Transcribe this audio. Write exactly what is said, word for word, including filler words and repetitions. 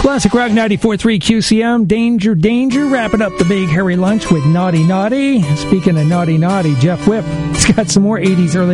Classic Rock ninety-four point three Q C M, Danger, Danger, wrapping up the Big Hairy Lunch with Naughty Naughty. Speaking of Naughty Naughty, Jeff Whip has got some more eighties, early